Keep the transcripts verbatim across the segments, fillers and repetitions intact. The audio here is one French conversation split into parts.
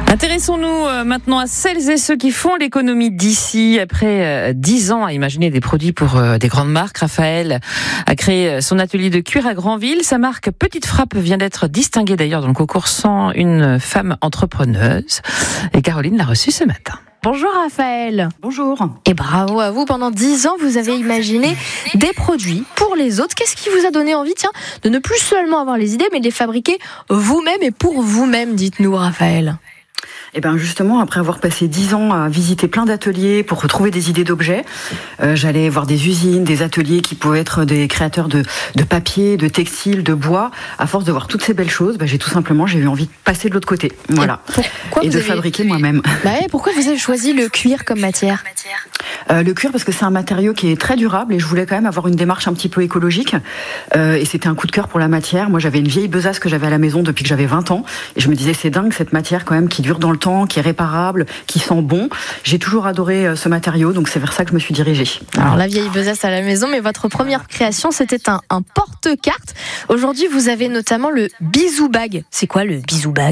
Intéressons-nous maintenant à celles et ceux qui font l'économie d'ici. Après dix ans à imaginer des produits pour des grandes marques, Raphaël a créé son atelier de cuir à Granville. Sa marque Petite Frappe vient d'être distinguée d'ailleurs dans le concours cent une femmes entrepreneuses. Et Caroline l'a reçue ce matin. Bonjour Raphaël. Bonjour. Et bravo à vous, pendant dix ans, vous avez imaginé des produits pour les autres. Qu'est-ce qui vous a donné envie, tiens, de ne plus seulement avoir les idées, mais de les fabriquer vous-même et pour vous-même, dites-nous Raphaël. Eh ben justement, après avoir passé dix ans à visiter plein d'ateliers pour retrouver des idées d'objets, euh, j'allais voir des usines, des ateliers qui pouvaient être des créateurs de, de papier, de textiles, de bois. À force de voir toutes ces belles choses, bah, j'ai tout simplement j'ai eu envie de passer de l'autre côté, voilà, et, et de avez... fabriquer moi-même. Bah ouais, pourquoi vous avez choisi le cuir comme matière ? Euh, le cuir parce que c'est un matériau qui est très durable et je voulais quand même avoir une démarche un petit peu écologique. Euh, et c'était un coup de cœur pour la matière. Moi, j'avais une vieille besace que j'avais à la maison depuis que j'avais vingt ans et je me disais c'est dingue cette matière quand même qui dure dans le temps, qui est réparable, qui sent bon. J'ai toujours adoré ce matériau, donc c'est vers ça que je me suis dirigée. Alors la vieille besace à la maison, mais votre première création c'était un, un porte-carte. Aujourd'hui, vous avez notamment le bisou bag. C'est quoi le bisou bag ?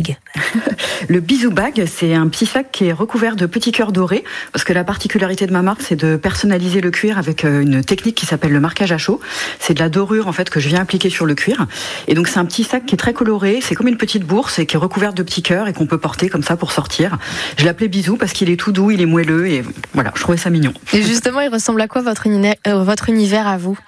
Le bisou bag, c'est un petit sac qui est recouvert de petits cœurs dorés, parce que la particularité de ma marque, c'est de personnaliser le cuir avec une technique qui s'appelle le marquage à chaud. C'est de la dorure en fait que je viens appliquer sur le cuir. Et donc c'est un petit sac qui est très coloré, c'est comme une petite bourse et qui est recouverte de petits cœurs et qu'on peut porter comme ça pour sortir. Je l'appelais bisou parce qu'il est tout doux, il est moelleux et voilà, je trouvais ça mignon. Et justement, il ressemble à quoi votre univers, euh, votre univers à vous ?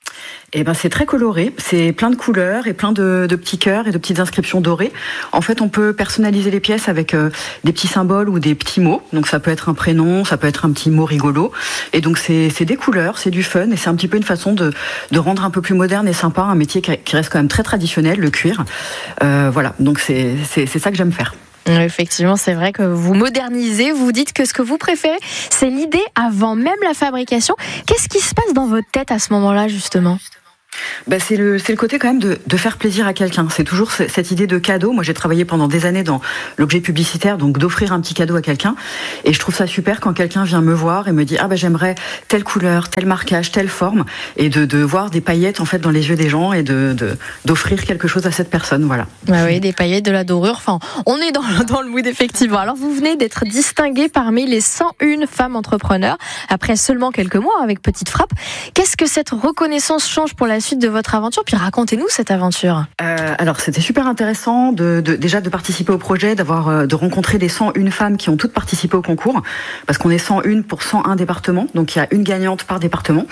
Eh ben, c'est très coloré, c'est plein de couleurs et plein de, de petits cœurs et de petites inscriptions dorées. En fait, on peut personnaliser les pièces avec euh, des petits symboles ou des petits mots. Donc ça peut être un prénom, ça peut être un petit mot rigolo. Et donc c'est, c'est des couleurs, c'est du fun et c'est un petit peu une façon de, de rendre un peu plus moderne et sympa un métier qui, qui reste quand même très traditionnel, le cuir. Euh, voilà, donc c'est, c'est, c'est ça que j'aime faire. Effectivement, c'est vrai que vous modernisez, vous dites que ce que vous préférez, c'est l'idée avant même la fabrication. Qu'est-ce qui se passe dans votre tête à ce moment-là, justement ? Bah c'est le c'est le côté quand même de de faire plaisir à quelqu'un. C'est toujours cette idée de cadeau. Moi, j'ai travaillé pendant des années dans l'objet publicitaire, donc d'offrir un petit cadeau à quelqu'un. Et je trouve ça super quand quelqu'un vient me voir et me dit ah bah j'aimerais telle couleur, tel marquage, telle forme, et de de voir des paillettes en fait dans les yeux des gens et de de d'offrir quelque chose à cette personne. Voilà. Bah oui, des paillettes, de la dorure. Enfin, on est dans dans le mood effectivement. Alors vous venez d'être distinguée parmi les cent une femmes entrepreneurs après seulement quelques mois avec Petite Frappe. Qu'est-ce que cette reconnaissance change pour la suite de votre aventure, puis racontez-nous cette aventure. Euh, alors c'était super intéressant de, de déjà de participer au projet, d'avoir de rencontrer les cent une femmes qui ont toutes participé au concours, parce qu'on est cent un pour cent un département, donc il y a une gagnante par département.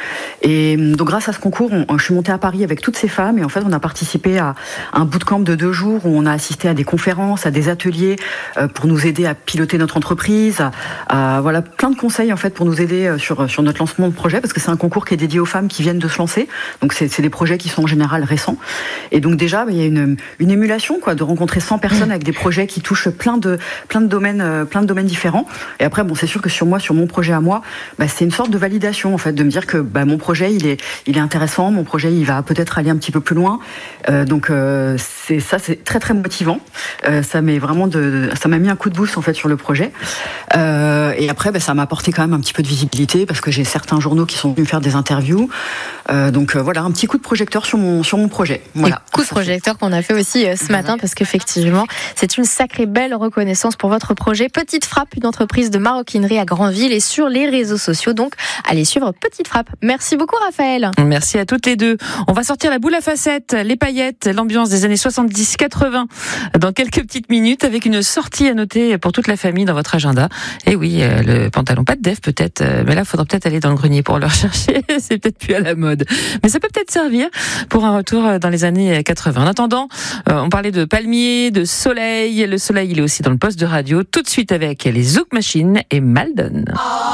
Et donc grâce à ce concours, on, je suis montée à Paris avec toutes ces femmes et en fait on a participé à un bootcamp de deux jours où on a assisté à des conférences, à des ateliers euh, pour nous aider à piloter notre entreprise, à, à voilà plein de conseils en fait pour nous aider sur sur notre lancement de projet, parce que c'est un concours qui est dédié aux femmes qui viennent de se lancer. Donc c'est, c'est des projets qui sont en général récents. Et donc déjà, il y a une, une émulation quoi, de rencontrer cent personnes avec des projets qui touchent plein de, plein de domaines, euh, plein de domaines différents. Et après, bon, c'est sûr que sur moi, sur mon projet à moi, bah, c'est une sorte de validation en fait, de me dire que bah, mon projet, il est, il est intéressant, mon projet, il va peut-être aller un petit peu plus loin. Euh, donc euh, c'est ça, c'est très très motivant. Euh, ça m'est vraiment de, ça m'a mis un coup de boost en fait sur le projet. Euh, et après, bah, ça m'a apporté quand même un petit peu de visibilité parce que j'ai certains journaux qui sont venus faire des interviews. Euh, donc euh, voilà, un petit coup de projecteur sur mon sur mon projet. Voilà. Et coup de projecteur qu'on a fait aussi euh, ce matin voilà. Parce qu'effectivement, c'est une sacrée belle reconnaissance pour votre projet Petite Frappe, une entreprise de maroquinerie à Granville et sur les réseaux sociaux. Donc, allez suivre Petite Frappe. Merci beaucoup Raphaël. Merci à toutes les deux. On va sortir la boule à facettes, les paillettes, l'ambiance des années soixante-dix quatre-vingts dans quelques petites minutes avec une sortie à noter pour toute la famille dans votre agenda. Et oui, euh, le pantalon pas de def peut-être, euh, mais là, il faudra peut-être aller dans le grenier pour le rechercher. C'est peut-être plus à la mode. Mais ça peut peut-être servir pour un retour dans les années quatre-vingts. En attendant, euh, on parlait de palmier, de soleil. Le soleil, il est aussi dans le poste de radio. Tout de suite avec les Zouk Machines et Maldon.